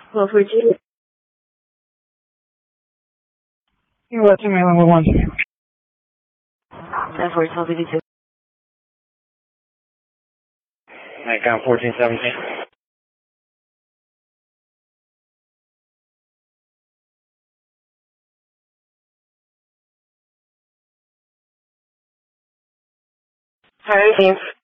Hello, 42. You let me number 1. 1040, 1282. Nikon 1417. Hi, team.